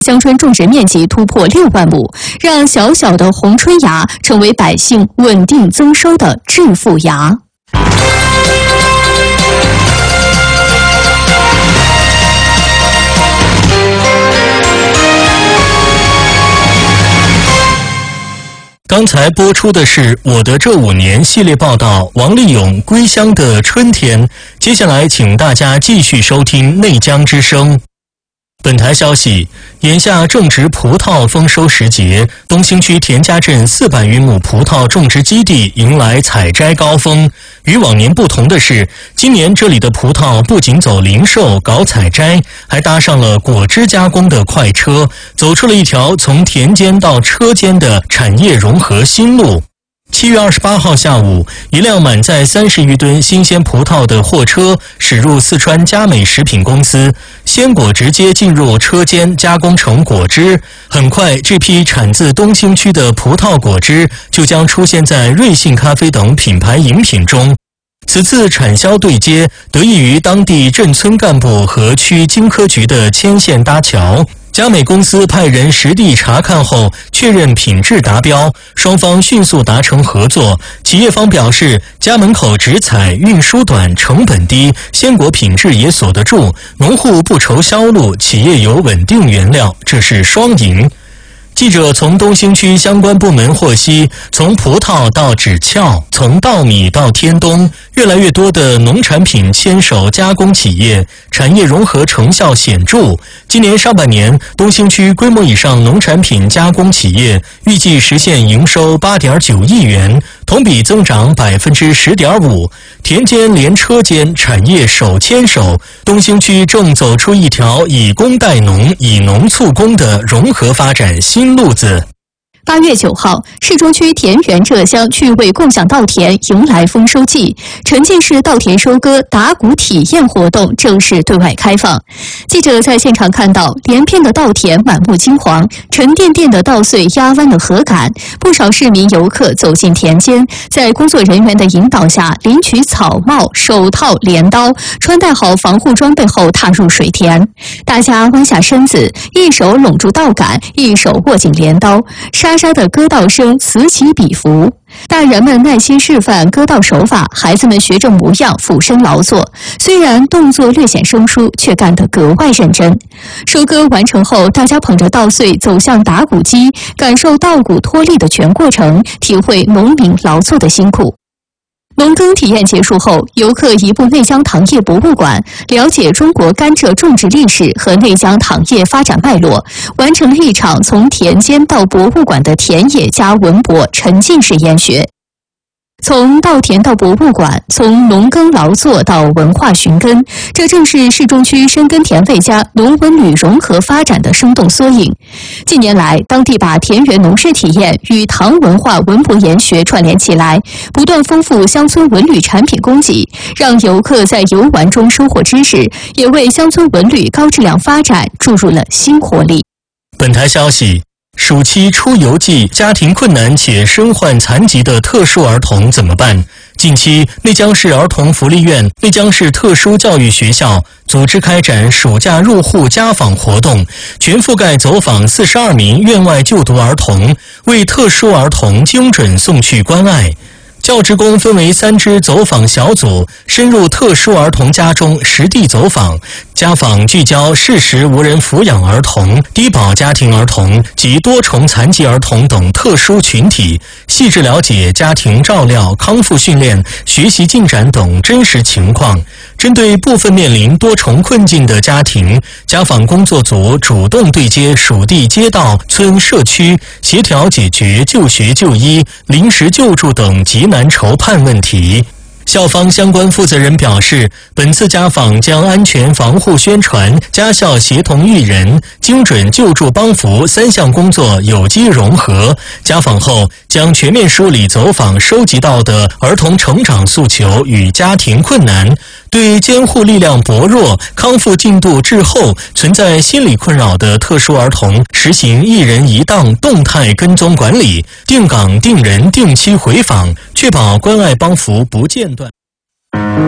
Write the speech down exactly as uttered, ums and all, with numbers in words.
乡村种植面积突破六万亩，让小小的红春芽成为百姓稳定增收的致富芽。 刚才播出的是《我的这五年》系列报道，王立勇《归乡的春天》。接下来，请大家继续收听《内江之声》。本台消息，眼下正值葡萄丰收时节，东兴区田家镇四百余亩葡萄种植基地迎来采摘高峰。与往年不同的是，今年这里的葡萄不仅走零售搞采摘，还搭上了果汁加工的快车，走出了一条从田间到车间的产业融合新路。七月二十八号下午，一辆满载三十余吨新鲜葡萄的货车驶入四川佳美食品公司，鲜果直接进入车间加工成果汁。很快，这批产自东兴区的葡萄果汁就将出现在瑞幸咖啡等品牌饮品中。此次产销对接得益于当地镇村干部和区经科局的牵线搭桥。佳美公司派人实地查看后，确认品质达标，双方迅速达成合作。企业方表示，家门口直采，运输短，成本低，鲜果品质也锁得住，农户不愁销路，企业有稳定原料，这是双赢。记者从东兴区相关部门获悉，从葡萄到纸壳，从稻米到天冬，越来越多的农产品牵手加工企业，产业融合成效显著。今年上半年，东兴区规模以上农产品加工企业预计实现营收八点九亿元，同比增长百分之十点五。田间连车间产业手牵手，东兴区正走出一条以工代农、以农促工的融合发展新路子。 八月九号，市中区田园浙乡趣味共享稻田迎来丰收季，沉浸式稻田收割打谷体验活动正式对外开放。记者在现场看到，连片的稻田满目金黄，沉甸甸的稻穗压弯了禾杆，不少市民游客走进田间，在工作人员的引导下，领取草帽、手套、镰刀，穿戴好防护装备后踏入水田。大家弯下身子，一手拢住稻杆，一手握紧镰刀，沙沙的割稻声此起彼伏。大人们耐心示范割稻手法，孩子们学着模样俯身劳作，虽然动作略显生疏，却干得格外认真。收割完成后，大家捧着稻穗走向打谷机，感受稻谷脱粒的全过程，体会农民劳作的辛苦。农耕体验结束后，游客移步内江糖业博物馆，了解中国甘蔗种植历史和内江糖业发展脉络，完成了一场从田间到博物馆的田野加文博沉浸式研学。从稻田到博物馆，从农耕劳作到文化寻根，这正是市中区深耕田味加农文旅融合发展的生动缩影。近年来，当地把田园农事体验与唐文化文博研学串联起来，不断丰富乡村文旅产品供给，让游客在游玩中收获知识，也为乡村文旅高质量发展注入了新活力。 本台消息，暑期出游季，家庭困难且身患残疾的特殊儿童怎么办？近期，内江市儿童福利院、内江市特殊教育学校组织开展暑假入户家访活动，全覆盖走访四十二名院外就读儿童，为特殊儿童精准送去关爱。教职工分为三支走访小组，深入特殊儿童家中实地走访。家访聚焦适时无人抚养儿童、低保家庭儿童及多重残疾儿童等特殊群体，细致了解家庭照料、康复训练、学习进展等真实情况。针对部分面临多重困境的家庭，家访工作组主动对接属地街道、村社区，协调解决就学就医、临时救助等急难筹判问题。校方相关负责人表示，本次家访将安全防护宣传、家校协同育人、精准救助帮扶三项工作有机融合。家访后将全面梳理走访收集到的儿童成长诉求与家庭困难，对监护力量薄弱、康复进度滞后、存在心理困扰的特殊儿童实行一人一档动态跟踪管理，定岗定人定期回访，确保关爱帮扶不间断。